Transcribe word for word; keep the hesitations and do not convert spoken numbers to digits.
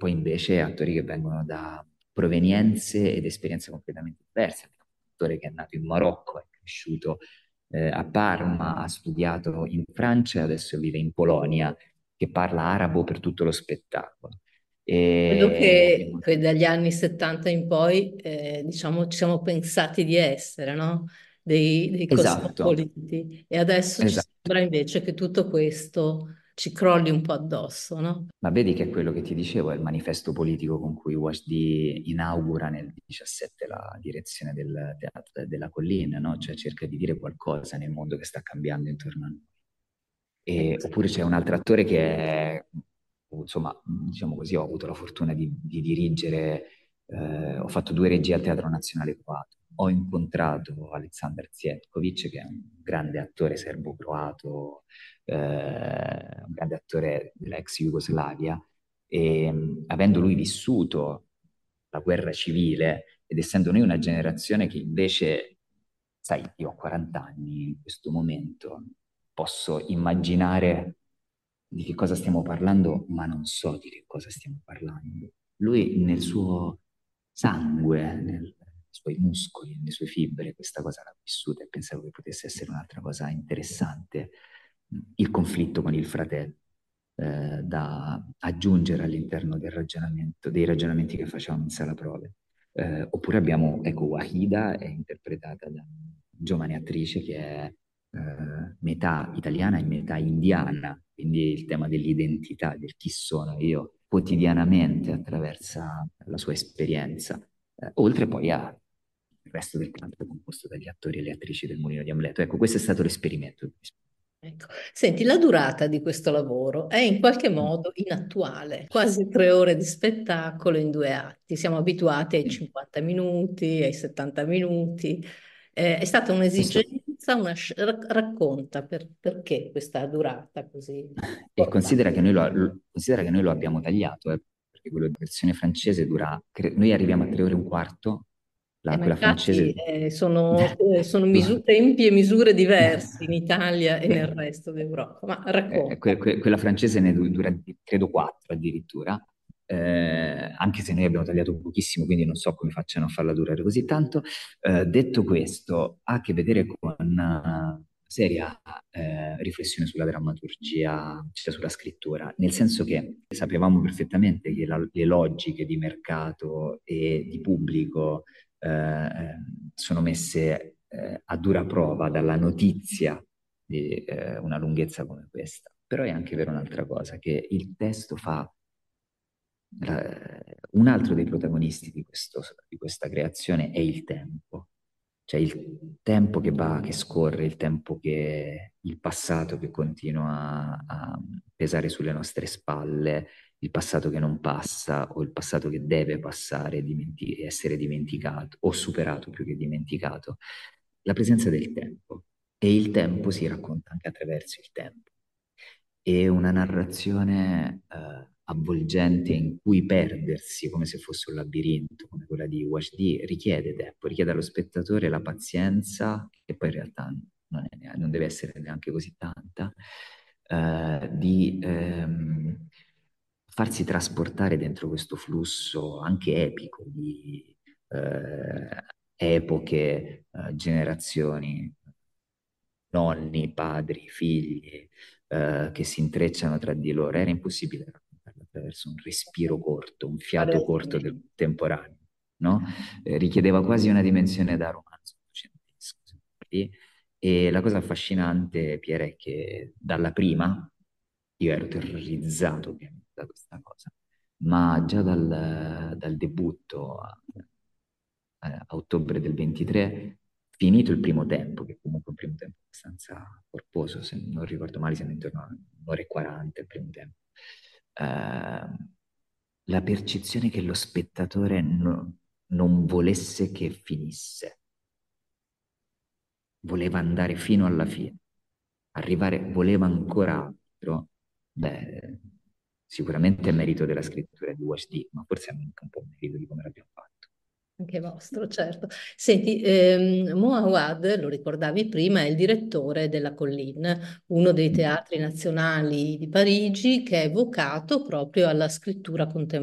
poi invece attori che vengono da provenienze ed esperienze completamente diverse. Abbiamo un attore che è nato in Marocco, è cresciuto eh, a Parma, ha studiato in Francia e adesso vive in Polonia, che parla arabo per tutto lo spettacolo. Quello E che, abbiamo... che dagli anni settanta in poi, eh, diciamo, ci siamo pensati di essere, no? Dei, dei Esatto, cosmopoliti. E adesso ci esatto. sembra invece che tutto questo ci crolli un po' addosso, no? Ma vedi che è quello che ti dicevo, è il manifesto politico con cui Washdi inaugura nel diciassette la direzione del Teatro della Collina, no? Cioè cerca di dire qualcosa nel mondo che sta cambiando intorno a noi. E- Ecco. oppure c'è un altro attore che è, insomma, diciamo così, ho avuto la fortuna di, di dirigere, eh, ho fatto due regie al Teatro Nazionale Croato. Ho incontrato Aleksandar Cvjetković, che è un grande attore serbo-croato, eh, un grande attore dell'ex Jugoslavia, e mh, avendo lui vissuto la guerra civile ed essendo noi una generazione che invece, sai, io ho quaranta anni in questo momento, posso immaginare di che cosa stiamo parlando, ma non so di che cosa stiamo parlando. Lui nel suo sangue, nei suoi muscoli, nelle sue fibre, questa cosa l'ha vissuta e pensavo che potesse essere un'altra cosa interessante, il conflitto con il fratello, eh, da aggiungere all'interno del ragionamento, dei ragionamenti che facevamo in sala prove. Eh, oppure abbiamo, ecco, Wahida è interpretata da una giovane attrice che è eh, metà italiana e metà indiana, quindi il tema dell'identità, del chi sono io quotidianamente attraverso la sua esperienza, eh, oltre poi al resto del canto composto dagli attori e le attrici del Mulino di Amleto. Ecco, questo è stato l'esperimento. Ecco. Senti, la durata di questo lavoro è in qualche modo inattuale, quasi tre ore di spettacolo in due atti. Siamo abituati ai Sì. cinquanta minuti, ai settanta minuti. Eh, è stata Questo, un'esigenza, una sc- rac- racconta per- perché questa durata così e importante. considera che noi lo, lo- considera che noi lo abbiamo tagliato, eh, perché quello di versione francese dura, cre- noi arriviamo a tre ore e un quarto, Eh, la, ma quella infatti francese eh, sono, eh, sono misu- tempi e misure diversi in Italia e nel resto d'Europa. Ma Eh, racconta. que- que- quella francese ne du- dura, credo quattro addirittura, eh, anche se noi abbiamo tagliato pochissimo, quindi non so come facciano a farla durare così tanto. Eh, detto questo, ha a che vedere con una seria eh, riflessione sulla drammaturgia, cioè sulla scrittura, nel senso che sapevamo perfettamente che la- le logiche di mercato e di pubblico eh, eh, sono messe eh, a dura prova dalla notizia di eh, una lunghezza come questa. Però è anche vero un'altra cosa, che il testo fa eh, un altro dei protagonisti di, questo- di questa creazione è il tempo, cioè il tempo che va, che scorre, il tempo che, il passato che continua a, a pesare sulle nostre spalle, il passato che non passa o il passato che deve passare e dimenti- essere dimenticato o superato più che dimenticato. La presenza del tempo. E il tempo si racconta anche attraverso il tempo. E una narrazione eh, avvolgente in cui perdersi come se fosse un labirinto, come quella di Washdi, richiede tempo, richiede allo spettatore la pazienza, che poi in realtà non, è neanche- non deve essere neanche così tanta, eh, di ehm, farsi trasportare dentro questo flusso anche epico di eh, epoche, eh, generazioni, nonni, padri, figli, eh, che si intrecciano tra di loro. Era impossibile raccontarlo attraverso un respiro corto, un fiato corto del Palesemente. temporaneo, no? Eh, richiedeva quasi una dimensione da romanzo ottocentesco. Sì? E la cosa affascinante, Piera, è che dalla prima io ero terrorizzato ovviamente da questa cosa, ma già dal, dal debutto a, a ottobre del ventitré, finito il primo tempo, che comunque è un primo tempo abbastanza corposo, se non ricordo male siamo intorno a un'ora e quaranta il primo tempo, eh, la percezione che lo spettatore no- non volesse che finisse, voleva andare fino alla fine, arrivare, voleva ancora altro, beh, sicuramente è merito della scrittura di Washdi, ma forse è anche un po' merito di come l'abbiamo fatto. Anche vostro, certo. Senti, ehm, Mo Awad, lo ricordavi prima, è il direttore della Colline, uno dei Mm. teatri nazionali di Parigi che è vocato proprio alla scrittura contemporanea.